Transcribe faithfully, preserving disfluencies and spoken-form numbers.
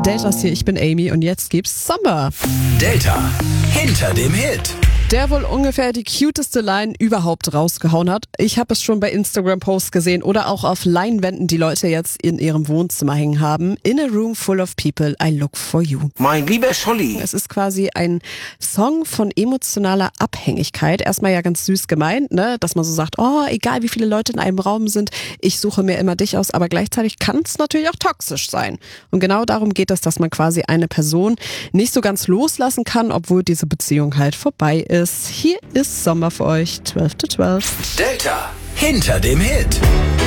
Deltas hier, ich bin Amy und jetzt gibt's Summer. Delta hinter dem Hit. Der wohl ungefähr die cuteste Line überhaupt rausgehauen hat. Ich habe es schon bei Instagram-Posts gesehen oder auch auf Leinwänden, die Leute jetzt in ihrem Wohnzimmer hängen haben. In a room full of people, I look for you. Mein lieber Scholli. Es ist quasi ein Song von emotionaler Abhängigkeit. Erstmal ja ganz süß gemeint, ne, dass man so sagt, oh, egal wie viele Leute in einem Raum sind, ich suche mir immer dich aus. Aber gleichzeitig kann es natürlich auch toxisch sein. Und genau darum geht es, dass man quasi eine Person nicht so ganz loslassen kann, obwohl diese Beziehung halt vorbei ist. Hier ist Sommer für euch, zwölf to zwölf. Delta hinter dem Hit.